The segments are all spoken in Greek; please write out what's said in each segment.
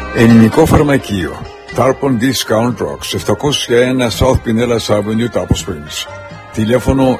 Ελληνικό φαρμακείο Tarpon Discount Rocks 701 South Pinellas Avenue, Tapos Springs. Τηλέφωνο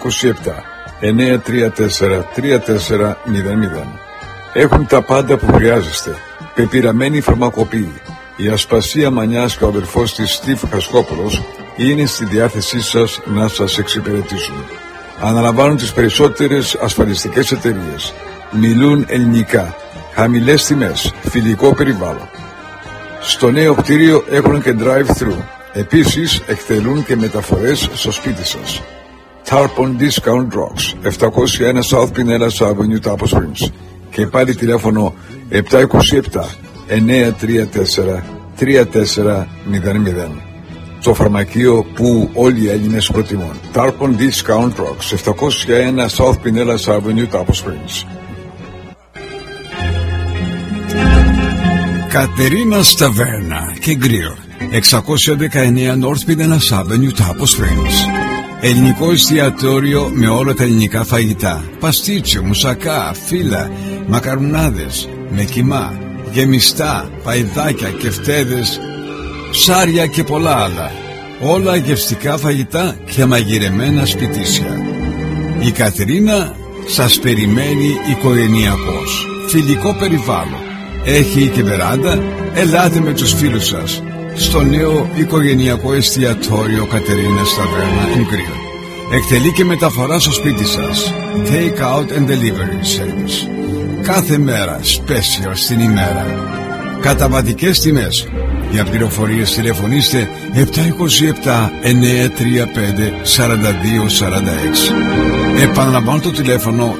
727-934-3400. Έχουν τα πάντα που χρειάζεστε. Πεπειραμένη φαρμακοποιή. Η Ασπασία Μανιάς και ο αδελφός της Στίβ Χασκόπουλος είναι στη διάθεσή σας να σας εξυπηρετήσουν. Αναλαμβάνουν τις περισσότερες ασφαλιστικές εταιρείες. Μιλούν ελληνικά. Χαμηλές τιμές. Φιλικό περιβάλλον. Στο νέο κτίριο έχουν και drive-thru. Επίσης εκτελούν και μεταφορές στο σπίτι σας. Tarpon Discount Rocks 701 South Pinellas Avenue, Tapos Springs. Και πάλι τηλέφωνο 727-934-3400. Το φαρμακείο που όλοι οι Έλληνες προτιμούν. Tarpon Discount Rocks 701 South Pinellas Avenue, Tapos Springs. Κατερίνας Ταβέρνα και Γκριλ, 619 North Pinellas Avenue, Tapos Springs. Ελληνικό εστιατόριο με όλα τα ελληνικά φαγητά. Παστίτσιο, μουσακά, φύλλα, μακαρουνάδες, με κιμά, γεμιστά, παϊδάκια, κεφτέδες, ψάρια και πολλά άλλα. Όλα γευστικά φαγητά και μαγειρεμένα σπιτίσια. Η Κατερίνα σας περιμένει οικογενειακός. Φιλικό περιβάλλον. Έχει και βεράντα. Ελάτε με τους φίλους σας στο νέο οικογενειακό εστιατόριο Κατερίνας Ταβέρνα and Grill. Εκτελεί και μεταφορά στο σπίτι σας. Take out and delivery service. Κάθε μέρα special στην ημέρα. Καταβατικές τιμές. Για πληροφορίες τηλεφωνήστε 727-935-4246. Επαναλαμβάνω το τηλέφωνο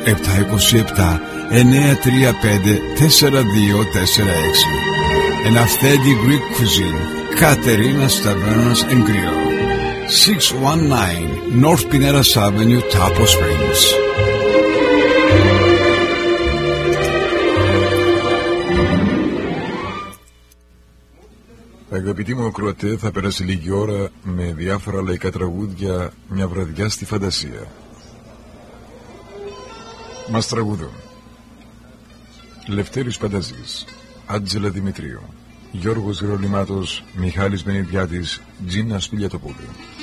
727-935-4246. An authentic Greek cuisine. Katerina's Tavernas and Grill. 619 North Pinellas Avenue, Tapos Springs. Αγαπητοί μου ακροατέ, θα περάσει λίγη ώρα με διάφορα λαϊκά τραγούδια, μια βραδιά στη φαντασία. Μας τραγουδούν Λευτέρης Πανταζής, Άντζελα Δημητρίου, Γιώργος Γερολιμάτος, Μιχάλης Μενιδιάτης, Τζίνα Σπηλιατοπούλου.